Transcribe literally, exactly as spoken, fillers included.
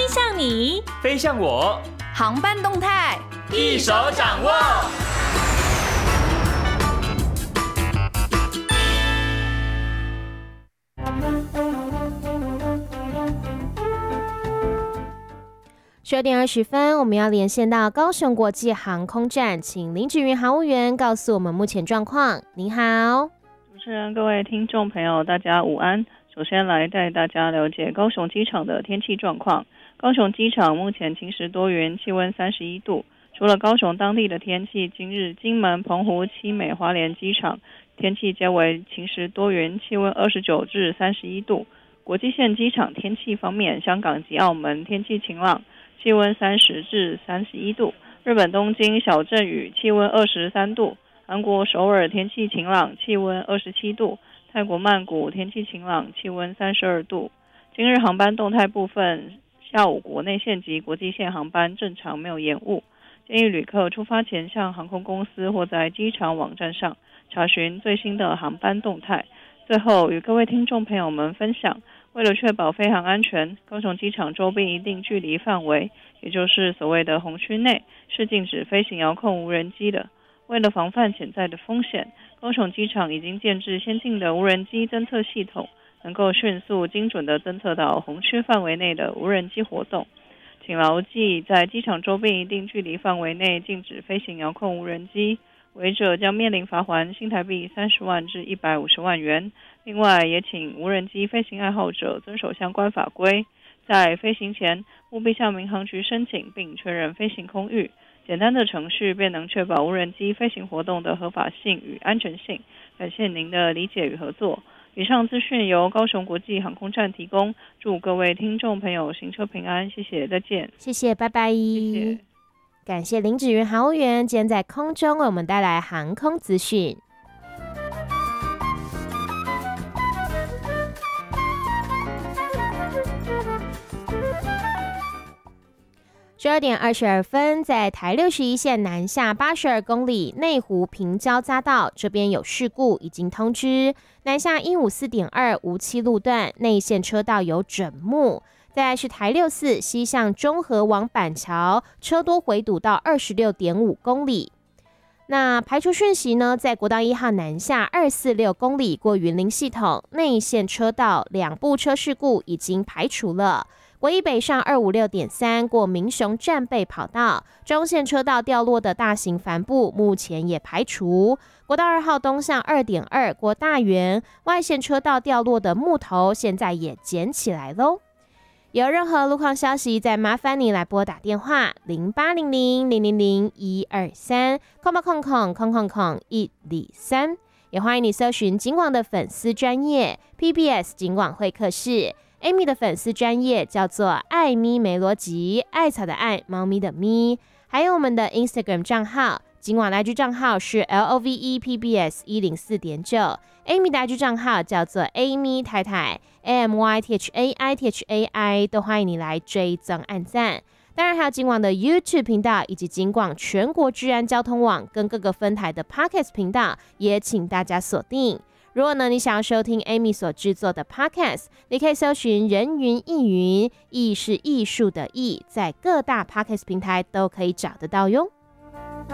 向你， 飞向我， 航班动态一手掌握。 十二点二十分，我们要连线到高雄国际航空站，请林芷云航务员告诉我们目前状况。您好， 主持人、各位听众朋友，大家午安。首先来带大家了解高雄机场的天气状况。高雄机场目前晴时多云，气温三十一度。除了高雄当地的天气，今日金门、澎湖、七美、花莲机场天气皆为晴时多云，气温二十九至三十一度。国际线机场天气方面，香港及澳门天气晴朗，气温三十至三十一度。日本东京小阵雨，气温二十三度。韩国首尔天气晴朗，气温二十七度。泰国曼谷天气晴朗，气温三十二度。今日航班动态部分，下午国内线及国际线航班正常，没有延误。建议旅客出发前向航空公司或在机场网站上查询最新的航班动态。最后与各位听众朋友们分享，为了确保飞航安全，高雄机场周边一定距离范围，也就是所谓的红区内，是禁止飞行遥控无人机的。为了防范潜在的风险，高雄机场已经建置先进的无人机侦测系统，能够迅速精准地侦测到红区范围内的无人机活动。请牢记，在机场周边一定距离范围内禁止飞行遥控无人机，违者将面临罚锾新台币三十万至一百五十万元。另外，也请无人机飞行爱好者遵守相关法规，在飞行前务必向民航局申请并确认飞行空域。简单的程序便能确保无人机飞行活动的合法性与安全性。感谢您的理解与合作。以上资讯由高雄国际航空站提供，祝各位听众朋友行车平安，谢谢，再见。 谢谢，拜拜。 谢谢。 感谢林芷云航务员今天在空中为我们带来航空资讯。十二点二十二分，在台六十一线南下八十二公里内湖平交匝道这边有事故，已经通知南下一五四点二无期路段内线车道有整木。再来是台六四西向中和往板桥，车多回堵到二十六点五公里。那排除讯息呢，在国道一号南下二四六公里过云林系统内线车道两部车事故已经排除了。国一北上二五六点三过民雄战备跑道，中线车道掉落的大型帆布目前也排除。国道二号东向二点二过大园，外线车道掉落的木头现在也捡起来喽。有任何路况消息，再麻烦你来拨打电话零八零零零零零一二三空八空空空空空一零三，也欢迎你搜寻警广的粉丝专页 P B S 警广会客室。Amy 的粉丝专页叫做艾咪梅逻辑，艾草的艾，猫咪的咪，还有我们的 Instagram 账号，今晚的 I G 账号是 L O V E P B S 一零四点九， Amy 的 I G 账号叫做 Amy 太太 A M Y T H A I T H A I， 都欢迎你来追踪按赞。当然还有今晚的 YouTube 频道，以及今广全国治安交通网跟各个分台的 Podcast 频道，也请大家锁定。如果呢你想要收听 Amy 所制作的 Podcast， 你可以搜寻人云亦云，艺是艺术的艺，在各大 Podcast 平台都可以找得到哟。